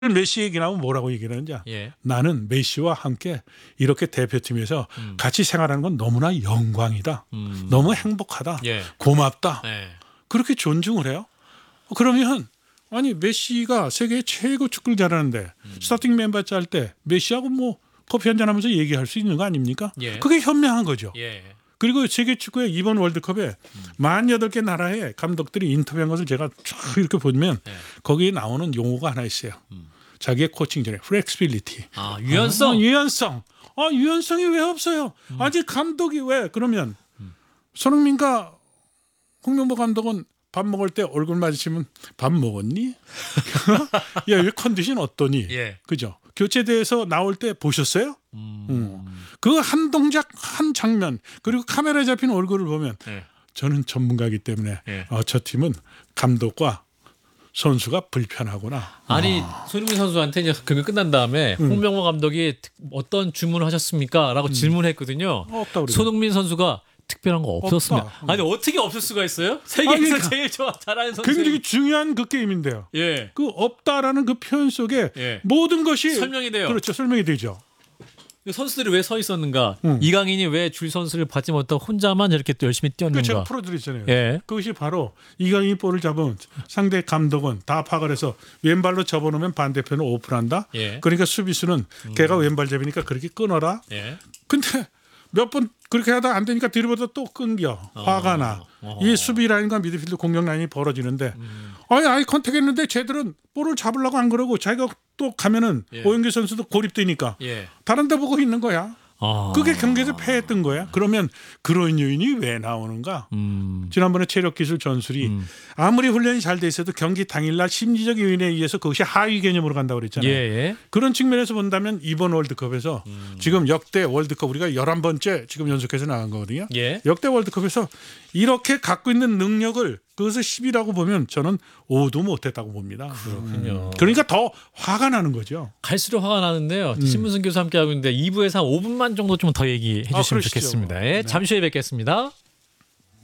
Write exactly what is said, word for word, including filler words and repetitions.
메시 얘기 나오면 뭐라고 얘기를 하는지 예. 나는 메시와 함께 이렇게 대표팀에서 음. 같이 생활하는 건 너무나 영광이다. 음. 너무 행복하다. 예. 고맙다. 네. 그렇게 존중을 해요. 그러면 아니 메시가 세계 최고 축구를 잘하는데 음. 스타팅 멤버 짤 때 메시하고 뭐 커피 한잔 하면서 얘기할 수 있는 거 아닙니까? 예. 그게 현명한 거죠. 예. 그리고 세계 축구의 이번 월드컵에 음. 만 여덟 개 나라의 감독들이 인터뷰한 것을 제가 쫙 이렇게 보면 예. 거기에 나오는 용어가 하나 있어요. 음. 자기의 코칭 전에 플렉스빌리티. 아, 유연성. 아, 유연성. 아, 유연성이 왜 없어요? 음. 아직 감독이 왜 그러면 손흥민과 홍명보 감독은 밥 먹을 때 얼굴 마주치면 밥 먹었니? 야, 왜 컨디션 어떠니? 예. 그죠? 교체돼서 나올 때 보셨어요? 음. 음. 그 한 동작 한 장면 그리고 카메라에 잡힌 얼굴을 보면 예. 저는 전문가이기 때문에 예. 어, 저 팀은 감독과 선수가 불편하구나. 아니 손흥민 선수한테 이제 경기 끝난 다음에 음. 홍명보 감독이 특- 어떤 주문을 하셨습니까?라고 질문했거든요. 없다 그래. 손흥민 선수가 특별한 거 없었습니다. 없다. 아니 어떻게 없을 수가 있어요? 세계에서 아니, 그러니까 제일 좋아 잘하는 선수. 굉장히 중요한 그 게임인데요. 예. 그 없다라는 그 표현 속에 예. 모든 것이 설명이 돼요. 그렇죠. 설명이 되죠. 선수들이 왜 서 있었는가? 음. 이강인이 왜 줄 선수를 받지 못하고 혼자만 이렇게 또 열심히 그 제가 뛰었는가? 풀어드렸잖아요. 예. 그것이 바로 이강인이 볼을 잡으면 상대 감독은 다 파악을 해서 왼발로 접어놓으면 반대편을 오픈한다. 예. 그러니까 수비수는 걔가 왼발잡이니까 그렇게 끊어라. 예. 근데 몇 번 그렇게 하다 안 되니까 뒤로보다 또 끊겨. 화가 나. 어. 이 수비 라인과 미드필드 공격 라인이 벌어지는데 음. 아니 아이 컨택 했는데 쟤들은 볼을 잡으려고 안 그러고 자기가 또 가면은 예. 오영규 선수도 고립되니까 예. 다른 데 보고 있는 거야. 아. 그게 경기에서 패했던 거야. 그러면 그런 요인이 왜 나오는가? 음. 지난번에 체력기술 전술이 음. 아무리 훈련이 잘 돼 있어도 경기 당일날 심리적 요인에 의해서 그것이 하위 개념으로 간다고 그랬잖아요. 예. 예. 그런 측면에서 본다면 이번 월드컵에서 음. 지금 역대 월드컵 우리가 열한 번째 지금 연속해서 나간 거거든요. 예. 역대 월드컵에서 이렇게 갖고 있는 능력을 그것을 십이라고 보면 저는 오도 못했다고 봅니다. 그렇군요. 음. 그러니까 더 화가 나는 거죠. 갈수록 화가 나는데요. 음. 신문승 교수 함께 하고 있는데 이 부에서 한 오 분만 정도 좀 더 얘기해 아, 주시면 그러시죠. 좋겠습니다. 예, 네. 잠시 후에 뵙겠습니다.